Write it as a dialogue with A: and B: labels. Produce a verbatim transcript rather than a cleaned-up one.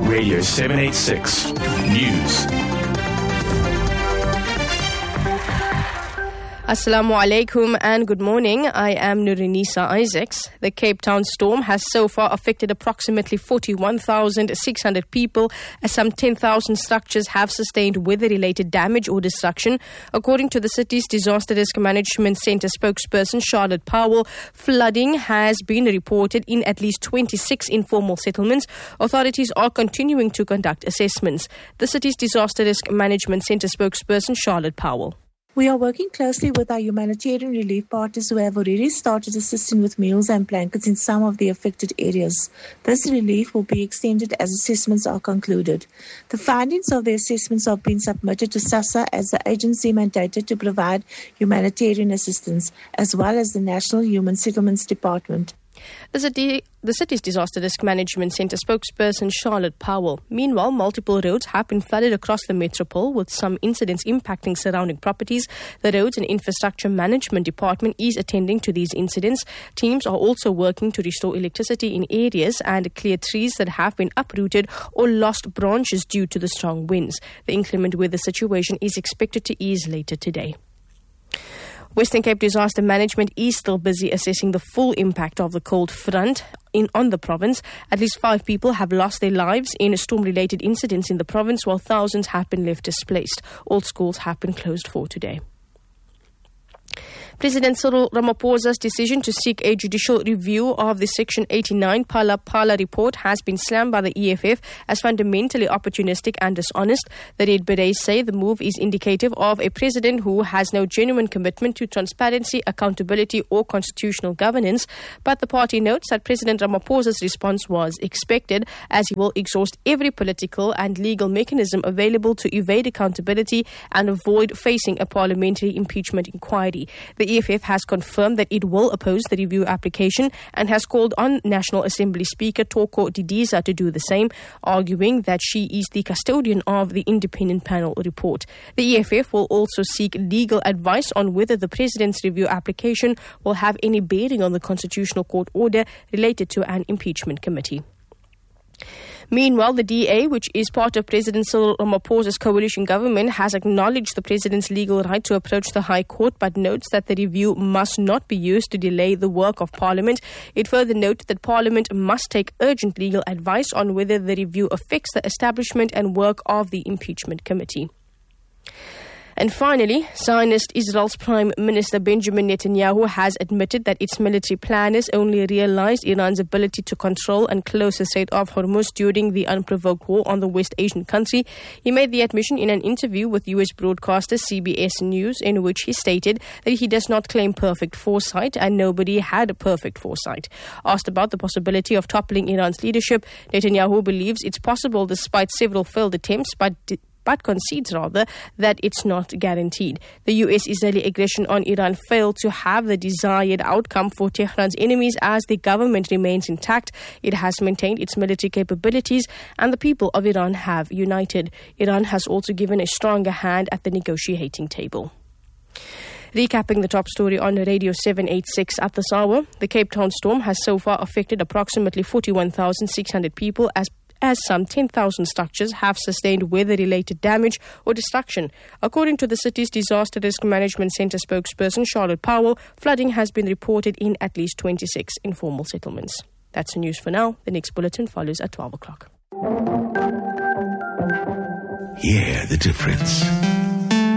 A: Radio seven eighty-six News.
B: Assalamu alaikum and good morning. I am Nurinisa Isaacs. The Cape Town storm has so far affected approximately forty-one thousand six hundred people as some ten thousand structures have sustained weather-related damage or destruction. According to the city's Disaster Risk Management Centre spokesperson Charlotte Powell, flooding has been reported in at least twenty-six informal settlements. Authorities are continuing to conduct assessments. The city's Disaster Risk Management Centre spokesperson Charlotte Powell.
C: We are working closely with our humanitarian relief partners who have already started assisting with meals and blankets in some of the affected areas. This relief will be extended as assessments are concluded. The findings of the assessments have been submitted to SASSA as the agency mandated to provide humanitarian assistance, as well as the National Human Settlements Department.
B: The, city, the city's Disaster Risk Management Centre spokesperson Charlotte Powell. Meanwhile, multiple roads have been flooded across the metropole, with some incidents impacting surrounding properties. The Roads and Infrastructure Management Department is attending to these incidents. Teams are also working to restore electricity in areas and clear trees that have been uprooted or lost branches due to the strong winds. The inclement weather situation is expected to ease later today. Western Cape Disaster Management is still busy assessing the full impact of the cold front in on the province. At least five people have lost their lives in storm-related incidents in the province, while thousands have been left displaced. All schools have been closed for today. President Cyril Ramaphosa's decision to seek a judicial review of the Section eighty-nine Phala Phala report has been slammed by the E F F as fundamentally opportunistic and dishonest. The Red Berets say the move is indicative of a president who has no genuine commitment to transparency, accountability or constitutional governance. But the party notes that President Ramaphosa's response was expected, as he will exhaust every political and legal mechanism available to evade accountability and avoid facing a parliamentary impeachment inquiry. The The E F F has confirmed that it will oppose the review application and has called on National Assembly Speaker Thoko Didiza to do the same, arguing that she is the custodian of the independent panel report. The E F F will also seek legal advice on whether the President's review application will have any bearing on the Constitutional Court order related to an impeachment committee. Meanwhile, the D A, which is part of President Cyril Ramaphosa's coalition government, has acknowledged the president's legal right to approach the High Court, but notes that the review must not be used to delay the work of Parliament. It further noted that Parliament must take urgent legal advice on whether the review affects the establishment and work of the impeachment committee. And finally, Zionist Israel's Prime Minister Benjamin Netanyahu has admitted that its military planners only realized Iran's ability to control and close the Strait of Hormuz during the unprovoked war on the West Asian country. He made the admission in an interview with U S broadcaster C B S News, in which he stated that he does not claim perfect foresight and nobody had a perfect foresight. Asked about the possibility of toppling Iran's leadership, Netanyahu believes it's possible despite several failed attempts, but but concedes rather that it's not guaranteed. The U S-Israeli aggression on Iran failed to have the desired outcome for Tehran's enemies, as the government remains intact. It has maintained its military capabilities and the people of Iran have united. Iran has also given a stronger hand at the negotiating table. Recapping the top story on Radio seven eighty-six at this hour, the Cape Town storm has so far affected approximately forty-one thousand six hundred people as as some ten thousand structures have sustained weather-related damage or destruction. According to the city's Disaster Risk Management Centre spokesperson Charlotte Powell, flooding has been reported in at least twenty-six informal settlements. That's the news for now. The next bulletin follows at twelve o'clock.
A: Hear the difference.